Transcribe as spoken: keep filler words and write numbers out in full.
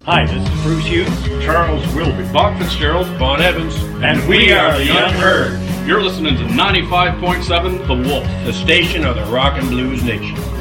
Hi, this is Bruce Hughes, Charles Wilby, Bob Fitzgerald, Bon Evans, and we are the Unheard. You're listening to ninety-five point seven The Wolf, the station of the rock and blues nation.